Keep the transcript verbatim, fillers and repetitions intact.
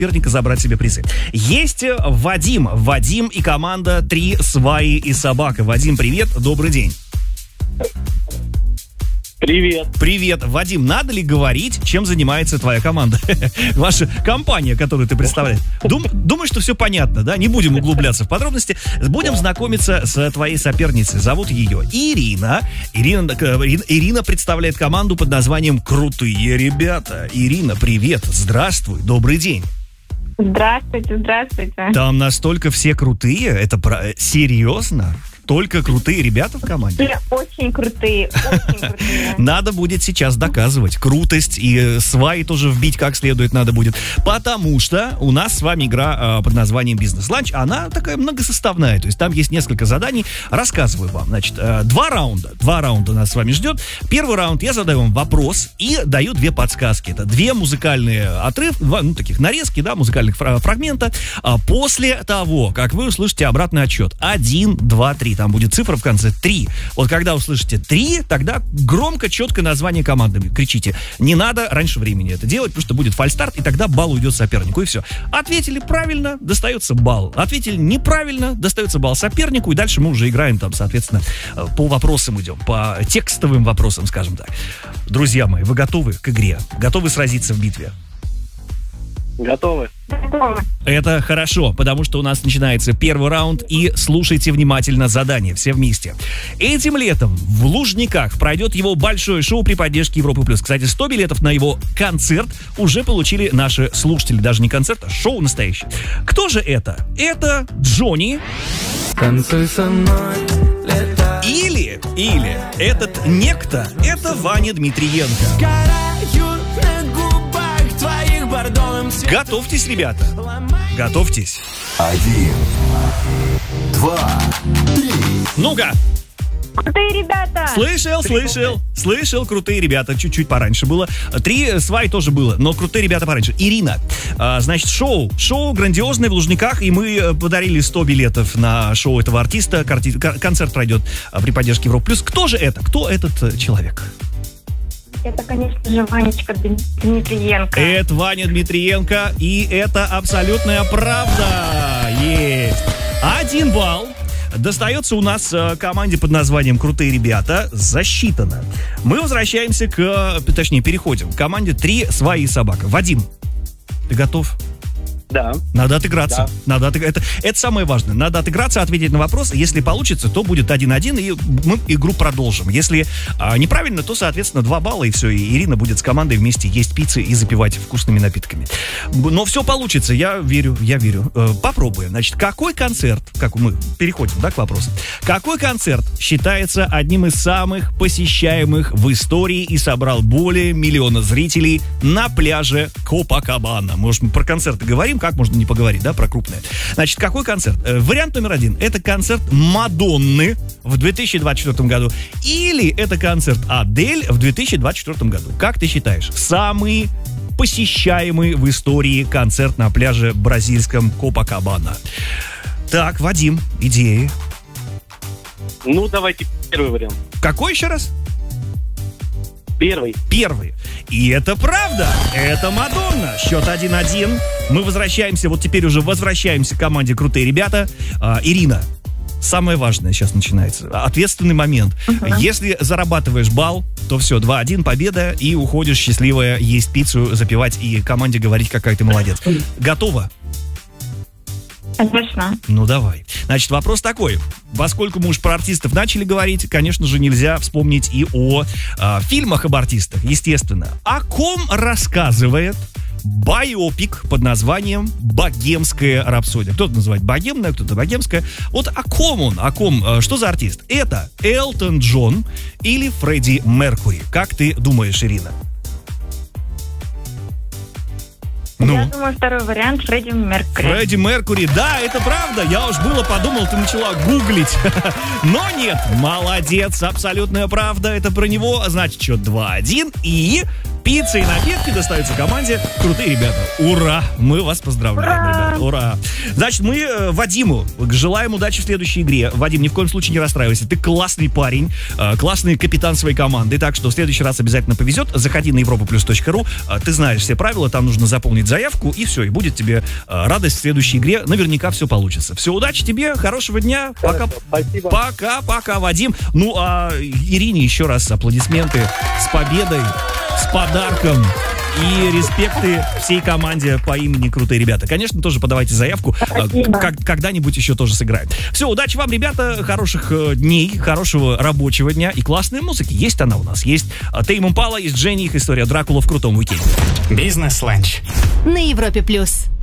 соперника забрать себе призы. Есть Вадим. Вадим и команда «Три сваи и собака». Вадим, привет, добрый день. Привет. Привет. Вадим, надо ли говорить, чем занимается твоя команда? Ваша компания, которую ты представляешь. Дум, думаю, что все понятно, да? Не будем углубляться в подробности. Будем знакомиться с твоей соперницей. Зовут ее Ирина. Ирина, Ирина представляет команду под названием «Крутые ребята». Ирина, привет. Здравствуй. Добрый день. Здравствуйте, здравствуйте. Там настолько все крутые? Это про... серьезно? Только крутые ребята в команде? Все очень крутые, очень крутые. Надо будет сейчас доказывать крутость, и сваи тоже вбить как следует надо будет. Потому что у нас с вами игра э, под названием «Бизнес-ланч». Она такая многосоставная, то есть там есть несколько заданий. Рассказываю вам. Значит, э, два раунда. Два раунда нас с вами ждет. Первый раунд я задаю вам вопрос и даю две подсказки. Это две музыкальные отрывки, два, ну, таких нарезки, да, музыкальных фра- фрагмента. А после того, как вы услышите обратный отсчет. Один, два, три. Там будет цифра в конце три. Вот когда услышите три, тогда громко, четко название команды кричите. Не надо раньше времени это делать, потому что будет фальстарт, и тогда балл уйдет сопернику, и все. Ответили правильно, достается балл. Ответили неправильно, достается балл сопернику, и дальше мы уже играем там, соответственно, по вопросам идем, по текстовым вопросам, скажем так. Друзья мои, вы готовы к игре? Готовы сразиться в битве? Готовы. Это хорошо, потому что у нас начинается первый раунд, и слушайте внимательно задание, все вместе. Этим летом в Лужниках пройдет его большое шоу при поддержке Европы Плюс. Кстати, сто билетов на его концерт уже получили наши слушатели. Даже не концерт, а шоу настоящее. Кто же это? Это Джонни. Танцуй со мной, летай. Или, или этот некто, это Ваня Дмитриенко. Готовьтесь, ребята. Готовьтесь. Один, два, три. Ну-ка. Крутые ребята. Слышал, слышал, слышал, крутые ребята. Чуть-чуть пораньше было. Три свай тоже было, но крутые ребята пораньше. Ирина, а, значит, шоу. Шоу грандиозное в Лужниках, и мы подарили сто билетов на шоу этого артиста. Концерт пройдет при поддержке Европы Плюс. Кто же это? Кто этот человек? Это, конечно же, Ванечка Дмитриенко. Это Ваня Дмитриенко, и это абсолютная правда. Есть. Один балл достается у нас команде под названием «Крутые ребята». Засчитано. Мы возвращаемся к, точнее, переходим к команде «Три сваи и собака». Вадим, ты готов? Да. Надо отыграться. Да. Надо отыг... это, это самое важное. Надо отыграться, ответить на вопрос. Если получится, то будет один-один, и мы игру продолжим. Если а, неправильно, то, соответственно, два балла, и все. И Ирина будет с командой вместе есть пиццы и запивать вкусными напитками. Но все получится, я верю, я верю. Э, попробуем. Значит, какой концерт, как мы переходим, да, к вопросу. Какой концерт считается одним из самых посещаемых в истории и собрал более миллиона зрителей на пляже Копакабана? Может, мы про концерты говорим? Как можно не поговорить, да, про крупное? Значит, какой концерт? Э, вариант номер один. Это концерт Мадонны в две тысячи двадцать четвёртом году. Или это концерт Адель в две тысячи двадцать четвёртом году. Как ты считаешь? Самый посещаемый в истории концерт на пляже бразильском Копакабана. Так, Вадим, идеи? Ну, давайте первый вариант. Какой еще раз? Первый. Первый. И это правда. Это Мадонна. Счет один-один. Мы возвращаемся, вот теперь уже возвращаемся к команде «Крутые ребята». А, Ирина, самое важное сейчас начинается. Ответственный момент. Uh-huh. Если зарабатываешь балл, то все, два-один, победа, и уходишь счастливая есть пиццу, запивать и команде говорить, какая ты молодец. Готова? Конечно. Ну, давай. Значит, вопрос такой. Поскольку мы уж про артистов начали говорить, конечно же, нельзя вспомнить и о э, фильмах об артистах, естественно. О ком рассказывает байопик под названием «Богемская рапсодия»? Кто-то называет богемная, кто-то богемская. Вот о ком он? О ком? Э, что за артист? Это Элтон Джон или Фредди Меркьюри? Как ты думаешь, Ирина? Ну. Я думаю, второй вариант — Фредди Меркьюри. Фредди Меркьюри, да, это правда. Я уж было подумал, ты начала гуглить. Но нет, молодец, абсолютная правда. Это про него. Значит, счет два-один. И Пицца и напитки достаются команде «Крутые ребята». Ура! Мы вас поздравляем, Ура! ребята. Ура! Значит, мы э, Вадиму желаем удачи в следующей игре. Вадим, ни в коем случае не расстраивайся. Ты классный парень, э, классный капитан своей команды. Так что в следующий раз обязательно повезет. Заходи на европа плюс точка ру. Э, ты знаешь все правила. Там нужно заполнить заявку. И все. И будет тебе э, радость в следующей игре. Наверняка все получится. Все, удачи тебе. Хорошего дня. Пока. Спасибо. Пока-пока, Вадим. Ну, а Ирине еще раз аплодисменты. С победой. С подарком и респекты всей команде по имени «Крутые ребята». Конечно, тоже подавайте заявку. Спасибо. Как, когда-нибудь еще тоже сыграем. Все, удачи вам, ребята, хороших э, дней, хорошего рабочего дня и классной музыки. Есть она у нас, есть Тейм Импала, есть Дженни, их история Дракула в крутом уикенде. Бизнес-ланч на Европе плюс.